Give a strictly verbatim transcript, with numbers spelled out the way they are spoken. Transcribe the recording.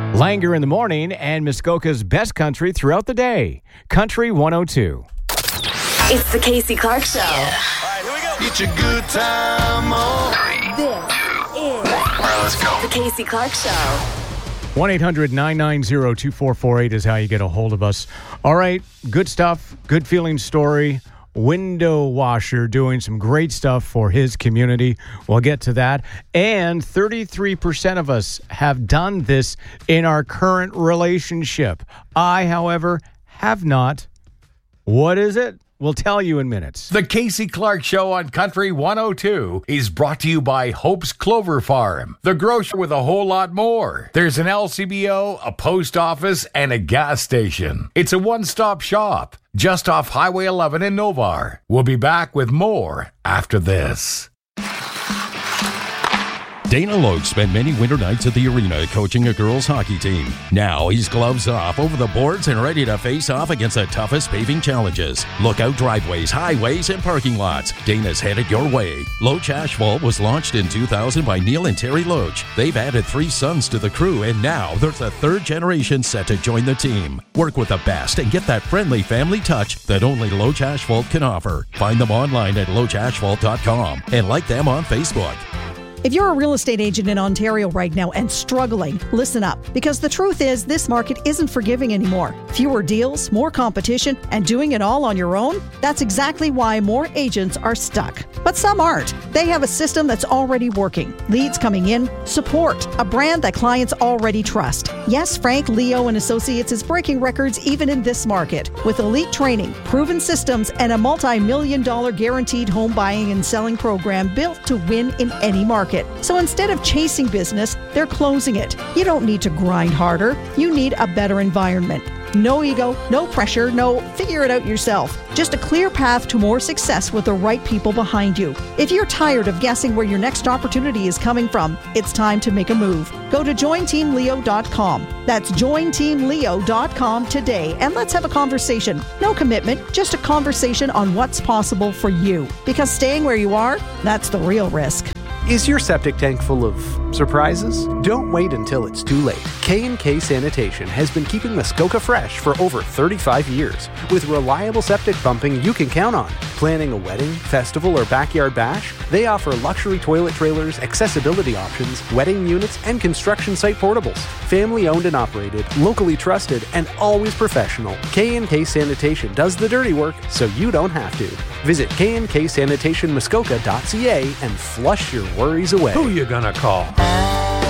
Langer in the morning and Muskoka's best country throughout the day. Country one oh two. It's the Casey Clark Show. Yeah. All right, here we go. Get your good time on. This is All right, let's go. the Casey Clark Show. one eight hundred nine nine zero two four four eight is how you get a hold of us. All right, good stuff, good feeling story. Window washer doing some great stuff for his community. We'll get to that. And thirty-three percent of us have done this in our current relationship. I, however, have not. What is it? We'll tell you in minutes. The Casey Clark Show on Country one oh two is brought to you by Hope's Clover Farm, the grocer with a whole lot more. There's an L C B O, a post office, and a gas station. It's a one-stop shop just off Highway eleven in Novar. We'll be back with more after this. Dana Logue spent many winter nights at the arena coaching a girls' hockey team. Now he's gloves off, over the boards, and ready to face off against the toughest paving challenges. Lookout driveways, highways, and parking lots. Dana's headed your way. Loach Asphalt was launched in two thousand by Neil and Terry Loach. They've added three sons to the crew, and now there's a third generation set to join the team. Work with the best and get that friendly family touch that only Loach Asphalt can offer. Find them online at loach asphalt dot com and like them on Facebook. If you're a real estate agent in Ontario right now and struggling, listen up. Because the truth is, this market isn't forgiving anymore. Fewer deals, more competition, and doing it all on your own? That's exactly why more agents are stuck. But some aren't. They have a system that's already working. Leads coming in, support, a brand that clients already trust. Yes, Frank, Leo, and Associates is breaking records even in this market. With elite training, proven systems, and a multi-million dollar guaranteed home buying and selling program built to win in any market. So instead of chasing business, they're closing it. You don't need to grind harder. You need a better environment. No ego, no pressure, no figure it out yourself. Just a clear path to more success with the right people behind you. If you're tired of guessing where your next opportunity is coming from, it's time to make a move. Go to join team leo dot com. That's join team leo dot com today, and let's have a conversation. No commitment, just a conversation on what's possible for you. Because staying where you are, that's the real risk. Is your septic tank full of surprises? Don't wait until it's too late. K and K Sanitation has been keeping Muskoka fresh for over thirty-five years. With reliable septic pumping you can count on. Planning a wedding, festival, or backyard bash? They offer luxury toilet trailers, accessibility options, wedding units, and construction site portables. Family owned and operated, locally trusted, and always professional. K and K Sanitation does the dirty work so you don't have to. Visit k and k sanitation muskoka dot c a and flush your worries away. Who you gonna call?